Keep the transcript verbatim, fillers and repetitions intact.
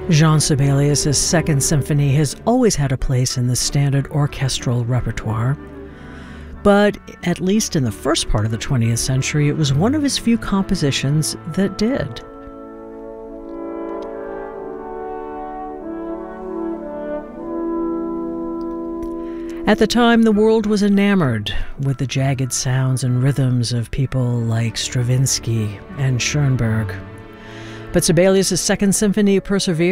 Jean Sibelius' Second Symphony has always had a place in the standard orchestral repertoire, but at least in the first part of the twentieth century, it was one of his few compositions that did. At the time, the world was enamored with the jagged sounds and rhythms of people like Stravinsky and Schoenberg. But Sibelius' Second Symphony persevered.